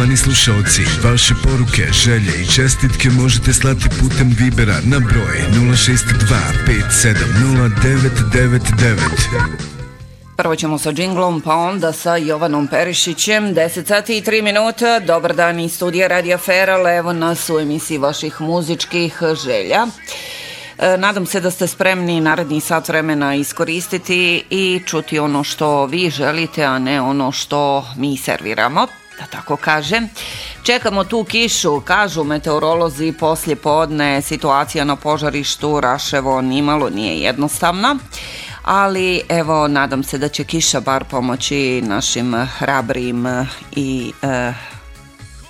Poštovani slušalci, vaše poruke, želje i čestitke možete slati putem Vibera na broj 062 570 999. Prvo ćemo sa džinglom, pa onda sa Jovanom Perišićem. 10 sati i 3 minuta. Dobar dan iz studija Radio Feral. Evo nas u emisiji vaših muzičkih želja. Nadam se da ste spremni naredni sat vremena iskoristiti i čuti ono što vi želite, a ne ono što mi serviramo, da tako kažem. Čekamo tu kišu, kažu meteorolozi, poslje podne situacija na požarištu Raševo nimalo nije jednostavna. Ali evo, nadam se da će kiša bar pomoći našim hrabrim i